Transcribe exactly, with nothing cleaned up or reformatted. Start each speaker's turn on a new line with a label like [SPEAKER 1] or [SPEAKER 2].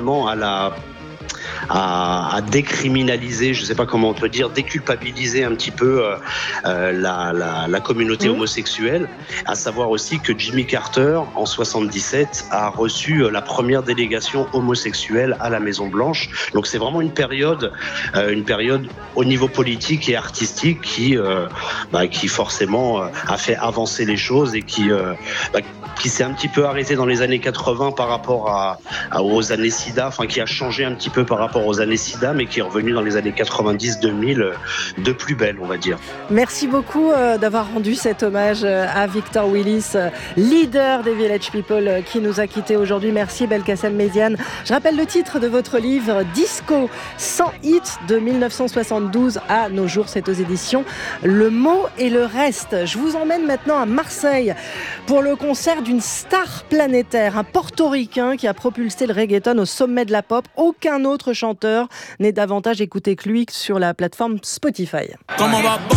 [SPEAKER 1] vraiment à la À, à décriminaliser, je ne sais pas comment on peut dire, déculpabiliser un petit peu euh, euh, la, la, la communauté mmh. homosexuelle, à savoir aussi que Jimmy Carter, en soixante-dix-sept, a reçu euh, la première délégation homosexuelle à la Maison-Blanche. Donc c'est vraiment une période, euh, une période au niveau politique et artistique qui, euh, bah, qui forcément euh, a fait avancer les choses et qui, euh, bah, qui s'est un petit peu arrêté dans les années quatre-vingts par rapport à, à, aux années SIDA, enfin qui a changé un petit peu par rapport aux années SIDA, mais qui est revenu dans les années quatre-vingt-dix deux mille de plus belle, on va dire.
[SPEAKER 2] Merci beaucoup euh, d'avoir rendu cet hommage à Victor Willis, euh, leader des Village People, euh, qui nous a quittés aujourd'hui. Merci Belkacem Méziane. Je rappelle le titre de votre livre, Disco, cent hits de dix-neuf cent soixante-douze à nos jours. C'est aux éditions Le Mot et le Reste. Je vous emmène maintenant à Marseille pour le concert d'une star planétaire, un portoricain qui a propulsé le reggaeton au sommet de la pop. Aucun autre chanteur n'est davantage écouté que lui sur la plateforme Spotify. Comment va